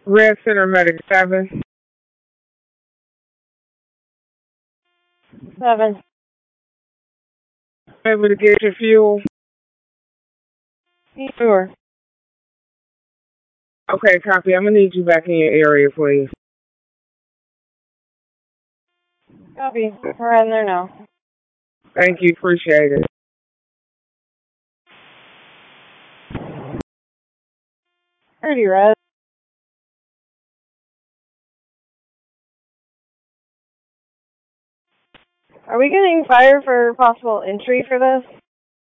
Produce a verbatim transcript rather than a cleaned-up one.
Red Center Medic seven. Seven. Able to get your fuel? Sure. Okay, copy. I'm gonna need you back in your area, please. Copy. We're in there now. Thank you. Appreciate it. Pretty red. Are we getting fired for possible entry for this?